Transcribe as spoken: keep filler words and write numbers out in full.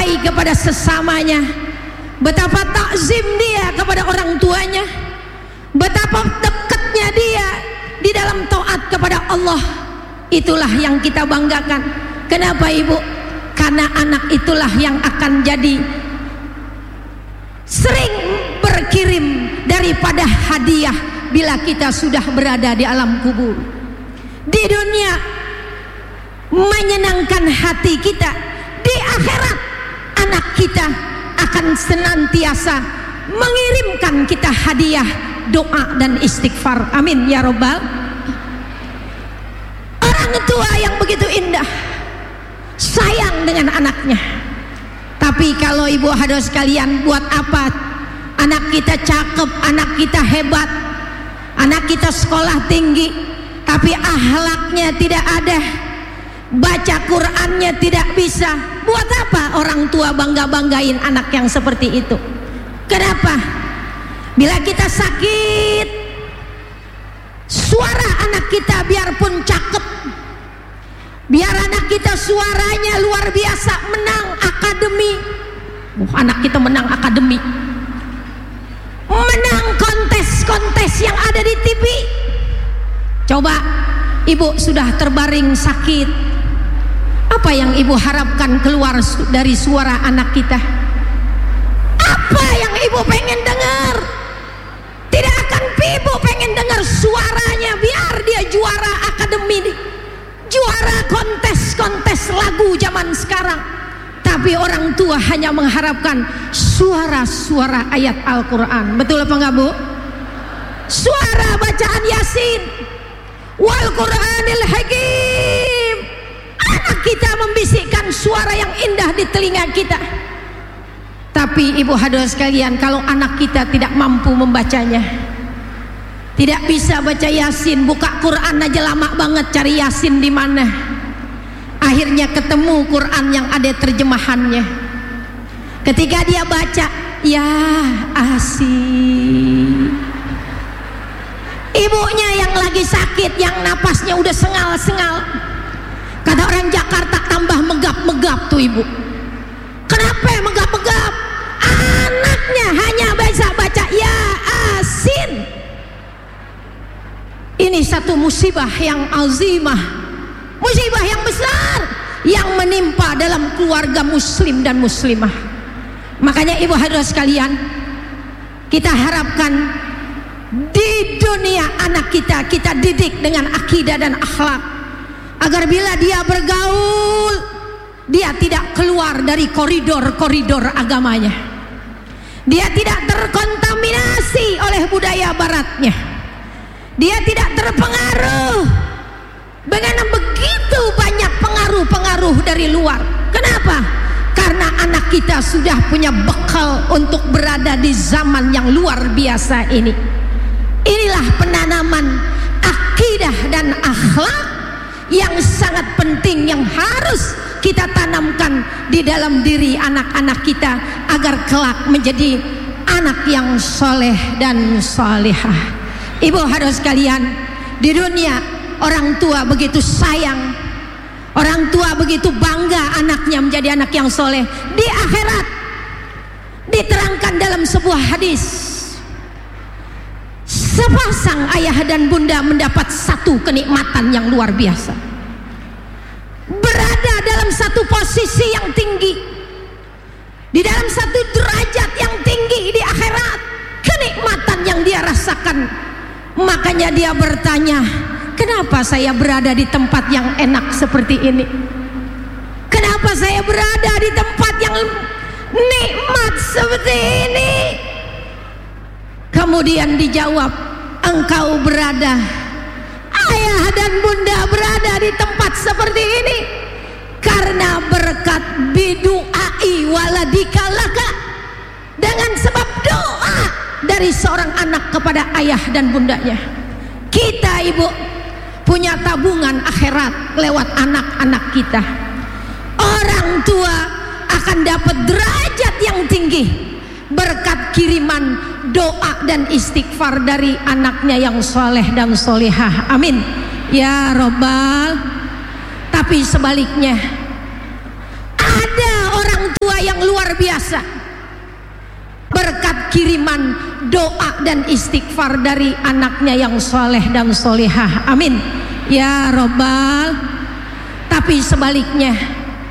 baik kepada sesamanya, betapa takzim dia kepada orang tuanya, betapa dekatnya dia di dalam taat kepada Allah. Itulah yang kita banggakan. Kenapa Ibu? Karena anak itulah yang akan jadi sering berkirim daripada hadiah bila kita sudah berada di alam kubur. Di dunia menyenangkan hati kita, di akhirat anak kita akan senantiasa mengirimkan kita hadiah doa dan istighfar. Amin ya robbal. Orang tua yang begitu indah, sayang dengan anaknya. Tapi kalau ibu hadirin sekalian, buat apa anak kita cakep, anak kita hebat, anak kita sekolah tinggi, tapi akhlaknya tidak ada, baca Qur'annya tidak bisa? Buat apa orang tua bangga-banggain anak yang seperti itu? Kenapa? Bila kita sakit, suara anak kita biarpun cakep, biar anak kita suaranya luar biasa, menang akademi, oh, anak kita menang akademi, menang kontes-kontes yang ada di T V. Coba ibu sudah terbaring sakit, apa yang ibu harapkan keluar dari suara anak kita? Apa yang ibu pengen dengar? Tidak akan ibu pengen dengar suaranya biar dia juara akademi, juara kontes-kontes lagu zaman sekarang. Tapi orang tua hanya mengharapkan suara-suara ayat Al-Quran. Betul apa enggak Bu? Suara bacaan Yasin, wal Qur'anil Hakim. Anak kita membisikkan suara yang indah di telinga kita. Tapi ibu hadirin sekalian, kalau anak kita tidak mampu membacanya, tidak bisa baca Yasin, buka Quran aja lama banget cari Yasin di mana, akhirnya ketemu Quran yang ada terjemahannya. Ketika dia baca, ya asik, ibunya yang lagi sakit, yang napasnya udah sengal-sengal, kata orang Jakarta tambah megap-megap tuh ibu. Kenapa megap-megap? Anaknya hanya bisa baca ya asin. Ini satu musibah yang azimah, musibah yang besar yang menimpa dalam keluarga muslim dan muslimah. Makanya ibu hadirin sekalian, kita harapkan di dunia anak kita, kita didik dengan akidah dan akhlak, agar bila dia bergaul, dia tidak keluar dari koridor-koridor agamanya, dia tidak terkontaminasi oleh budaya baratnya, dia tidak terpengaruh dengan begitu banyak pengaruh-pengaruh dari luar. Kenapa? Karena anak kita sudah punya bekal untuk berada di zaman yang luar biasa ini. Inilah penanaman akidah dan akhlak yang sangat penting, yang harus kita tanamkan di dalam diri anak-anak kita, agar kelak menjadi anak yang soleh dan solehah. Ibu hadirin sekalian, di dunia orang tua begitu sayang, orang tua begitu bangga anaknya menjadi anak yang soleh. Di akhirat diterangkan dalam sebuah hadis, sepasang ayah dan bunda mendapat satu kenikmatan yang luar biasa, berada dalam satu posisi yang tinggi, di dalam satu derajat yang tinggi di akhirat. Kenikmatan yang dia rasakan, makanya dia bertanya, kenapa saya berada di tempat yang enak seperti ini? Kenapa saya berada di tempat yang nikmat seperti ini? Kemudian dijawab, engkau berada, ayah dan bunda berada di tempat seperti ini karena berkat bidu'ai waladika laka, dengan sebab doa dari seorang anak kepada ayah dan bundanya. Kita ibu punya tabungan akhirat lewat anak-anak kita. Orang tua akan dapat derajat yang tinggi berkat kiriman doa dan istighfar dari anaknya yang soleh dan solehah. Amin ya robbal. Tapi sebaliknya, ada orang tua yang biasa berkat kiriman doa dan istighfar dari anaknya yang soleh dan solehah. Amin ya robbal. Tapi sebaliknya,